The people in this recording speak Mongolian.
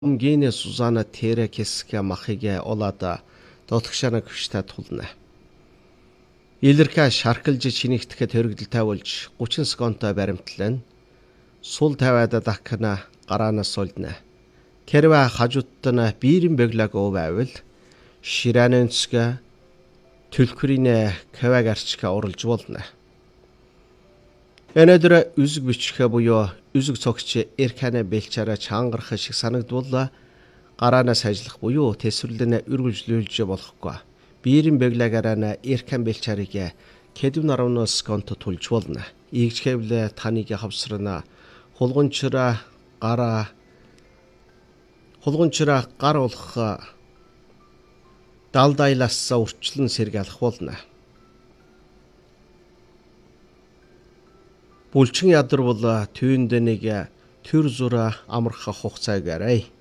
Гене Сузана Тере Кеске Махиге Олада дотгошана күштэй тулна. Илэрхэ шаркалж чинэгдэхэд төрөгдөлтэй болж 30 секундтай баримтлан сул тавиада дахкана гараанаас олдно. Кэрвэ хажуудтана биерэн бэглаг овавл ширанэнсгэ төлхринэ кавагарчка оролж болно. Өнөөдөр үзэг бичихэ буюу үзэг цогч эрхэнэ бэлчаараа чангарах шиг санагдвал гараанаас ажиллах буюу тэсвэрлэнэ үргэлжлүүлж болохгүй. Биерэн бэглагаараа эрхэн бэлчаарыг кэдв наравнаас конто тулж болно. Игчхэвлэ таныг хавсрана хулгунчраа гар болох далдайлаасаа урчлан сэргийлэх болно. Бүлчин ядарвал түйндэнэг төр зура амарх хугацаагаар